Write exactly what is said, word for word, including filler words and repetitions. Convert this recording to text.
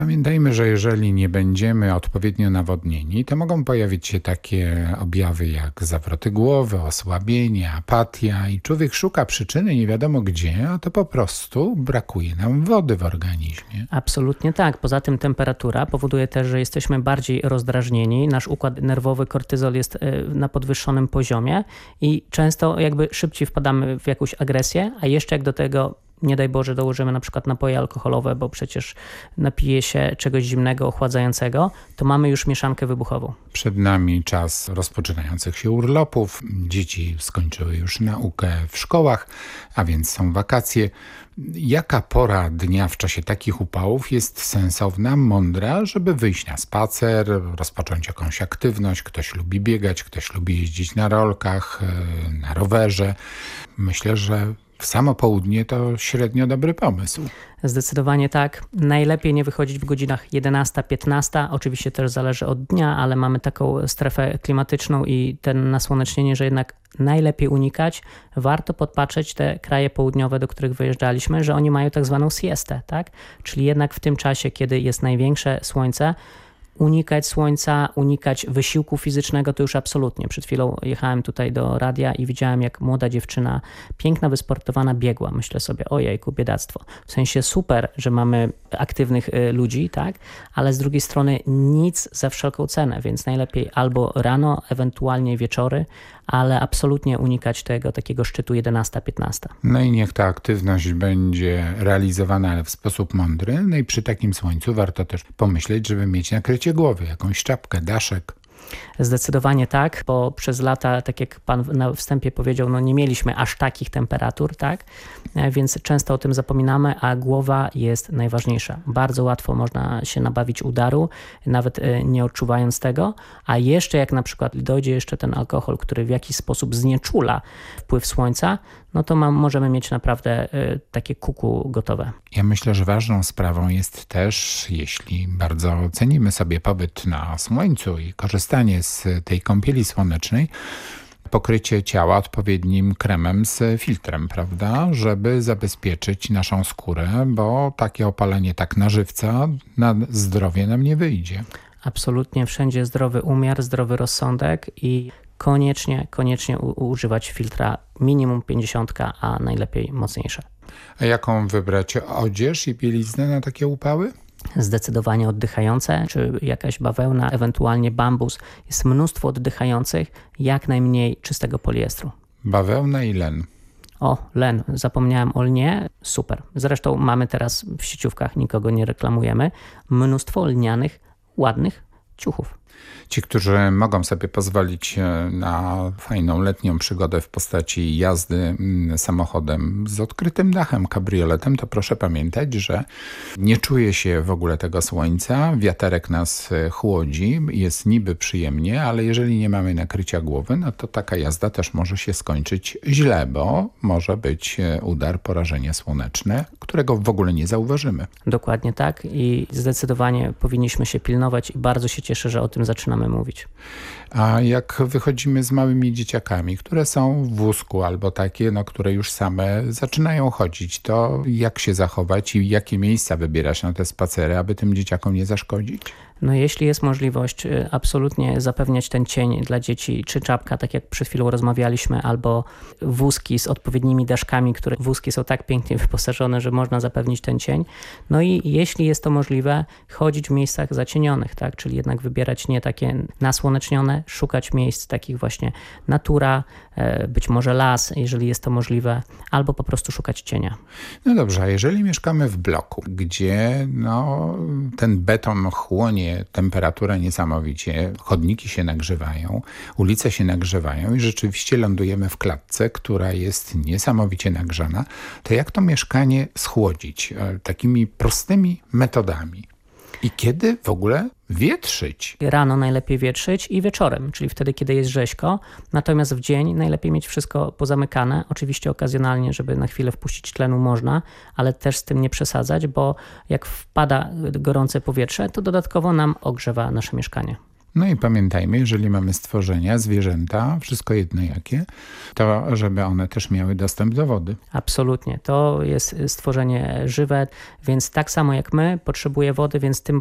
Pamiętajmy, że jeżeli nie będziemy odpowiednio nawodnieni, to mogą pojawić się takie objawy jak zawroty głowy, osłabienie, apatia i człowiek szuka przyczyny nie wiadomo gdzie, a to po prostu brakuje nam wody w organizmie. Absolutnie tak. Poza tym temperatura powoduje też, że jesteśmy bardziej rozdrażnieni. Nasz układ nerwowy, kortyzol jest na podwyższonym poziomie i często jakby szybciej wpadamy w jakąś agresję, a jeszcze jak do tego nie daj Boże dołożymy na przykład napoje alkoholowe, bo przecież napije się czegoś zimnego, ochładzającego, to mamy już mieszankę wybuchową. Przed nami czas rozpoczynających się urlopów. Dzieci skończyły już naukę w szkołach, a więc są wakacje. Jaka pora dnia w czasie takich upałów jest sensowna, mądra, żeby wyjść na spacer, rozpocząć jakąś aktywność? Ktoś lubi biegać, ktoś lubi jeździć na rolkach, na rowerze. Myślę, że w samo południe to średnio dobry pomysł. Zdecydowanie tak. Najlepiej nie wychodzić w godzinach jedenasta piętnaście. Oczywiście też zależy od dnia, ale mamy taką strefę klimatyczną i ten nasłonecznienie, że jednak najlepiej unikać. Warto podpatrzeć te kraje południowe, do których wyjeżdżaliśmy, że oni mają tak zwaną siestę, tak? Czyli jednak w tym czasie, kiedy jest największe słońce, unikać słońca, unikać wysiłku fizycznego, to już absolutnie. Przed chwilą jechałem tutaj do radia i widziałem, jak młoda dziewczyna, piękna, wysportowana, biegła. Myślę sobie, ojejku, biedactwo. W sensie super, że mamy aktywnych ludzi, tak? Ale z drugiej strony nic za wszelką cenę, więc najlepiej albo rano, ewentualnie wieczory, ale absolutnie unikać tego takiego szczytu jedenasta piętnaście. No i niech ta aktywność będzie realizowana, ale w sposób mądry. No i przy takim słońcu warto też pomyśleć, żeby mieć nakrycie głowy, jakąś czapkę, daszek. Zdecydowanie tak, bo przez lata, tak jak pan na wstępie powiedział, no nie mieliśmy aż takich temperatur, tak? Więc często o tym zapominamy, a głowa jest najważniejsza. Bardzo łatwo można się nabawić udaru, nawet nie odczuwając tego, a jeszcze jak na przykład dojdzie jeszcze ten alkohol, który w jakiś sposób znieczula wpływ słońca, no to ma, możemy mieć naprawdę y, takie kuku gotowe. Ja myślę, że ważną sprawą jest też, jeśli bardzo cenimy sobie pobyt na słońcu i korzystanie z tej kąpieli słonecznej, pokrycie ciała odpowiednim kremem z filtrem, prawda, żeby zabezpieczyć naszą skórę, bo takie opalenie tak na żywca na zdrowie nam nie wyjdzie. Absolutnie wszędzie zdrowy umiar, zdrowy rozsądek i koniecznie, koniecznie u- używać filtra minimum pięćdziesiąt, a najlepiej mocniejsze. A jaką wybrać odzież i bieliznę na takie upały? Zdecydowanie oddychające, czy jakaś bawełna, ewentualnie bambus. Jest mnóstwo oddychających, jak najmniej czystego poliestru. Bawełna i len. O, len, zapomniałem o lnie, super. Zresztą mamy teraz w sieciówkach, nikogo nie reklamujemy, mnóstwo lnianych, ładnych ciuchów. Ci, którzy mogą sobie pozwolić na fajną letnią przygodę w postaci jazdy samochodem z odkrytym dachem, kabrioletem, to proszę pamiętać, że nie czuje się w ogóle tego słońca, wiaterek nas chłodzi, jest niby przyjemnie, ale jeżeli nie mamy nakrycia głowy, no to taka jazda też może się skończyć źle, bo może być udar, porażenie słoneczne, którego w ogóle nie zauważymy. Dokładnie tak i zdecydowanie powinniśmy się pilnować i bardzo się cieszę, że o tym zaczynamy mówić. A jak wychodzimy z małymi dzieciakami, które są w wózku albo takie, no, które już same zaczynają chodzić, to jak się zachować i jakie miejsca wybierać na te spacery, aby tym dzieciakom nie zaszkodzić? No jeśli jest możliwość, absolutnie zapewniać ten cień dla dzieci, czy czapka, tak jak przed chwilą rozmawialiśmy, albo wózki z odpowiednimi daszkami, które wózki są tak pięknie wyposażone, że można zapewnić ten cień. No i jeśli jest to możliwe, chodzić w miejscach zacienionych, tak? Czyli jednak wybierać nie takie nasłonecznione, szukać miejsc takich właśnie natura, być może las, jeżeli jest to możliwe, albo po prostu szukać cienia. No dobrze, a jeżeli mieszkamy w bloku, gdzie no, ten beton chłonie temperaturę niesamowicie, chodniki się nagrzewają, ulice się nagrzewają i rzeczywiście lądujemy w klatce, która jest niesamowicie nagrzana, to jak to mieszkanie schłodzić takimi prostymi metodami? I kiedy w ogóle wietrzyć? Rano najlepiej wietrzyć i wieczorem, czyli wtedy, kiedy jest rzeźko. Natomiast w dzień najlepiej mieć wszystko pozamykane. Oczywiście okazjonalnie, żeby na chwilę wpuścić tlenu można, ale też z tym nie przesadzać, bo jak wpada gorące powietrze, to dodatkowo nam ogrzewa nasze mieszkanie. No i pamiętajmy, jeżeli mamy stworzenia, zwierzęta, wszystko jedno jakie, to żeby one też miały dostęp do wody. Absolutnie. To jest stworzenie żywe, więc tak samo jak my potrzebuje wody, więc tym